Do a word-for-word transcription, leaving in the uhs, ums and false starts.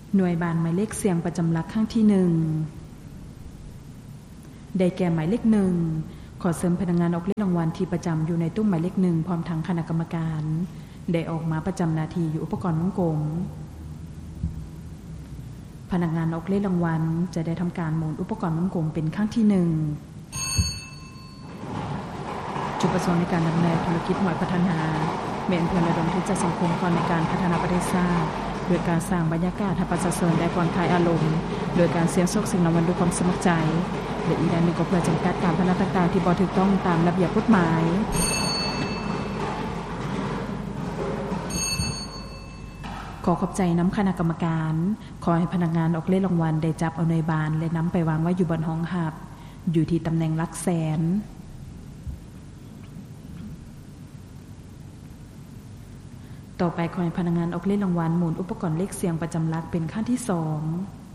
หน่วยบานหมายเลขเสียงประจำหลักครั้งที่หนึ่งได้แก่หมายเลขหนึ่งขอเสริมพนักงานออกเลขรางวัลที่ประจำอยู่ในตู้หมายเลขหนึ่งพร้อมทั้งคณะกรรมการได้ออกมาประจำหน้าที่อยู่อุปกรณ์วงกลมพนักงานออกเลขรางวัลจะได้ทำการหมุนอุปกรณ์วงกลมเป็นครั้งที่หนึ่งจุดประสงค์ในการดำเนินธุรกิจหน่วยพัฒนาเม่นเพื่อระดมทุนจากสังคมก่อนในการพัฒนาประเทศชาติโดยการสร้างบรรยากาศให้ประชาชนได้ผ่อนคลายอารมณ์โดยการเสี่ยงโชคเสี่ยงรางวัลด้วยความสมัครใจและอีกด้านหนึ่งก็เพื่อจำกัดการพนันต่างๆที่บ่ถูกต้องตามระเบียบกฎหมายขอขอบใจน้ำคณะกรรมการขอให้พนักงานออกเลขรางวัลได้จับเอาหน่วยบานและนำไปวางไว้อยู่บนห้องหับอยู่ที่ตำแหน่งหลักแสนต่อไปขอให้พนักงานออกเลขรางวัลหมุนอุปกรณ์เลขเสียงประจำหลักเป็นขั้นที่สอง